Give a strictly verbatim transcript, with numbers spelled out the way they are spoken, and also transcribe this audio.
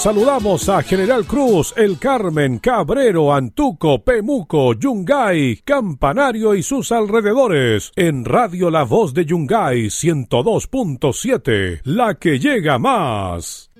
saludamos a General Cruz, El Carmen, Cabrero, Antuco, Pemuco, Yungay, Campanario y sus alrededores. En Radio La Voz de Yungay ciento dos punto siete, la que llega más.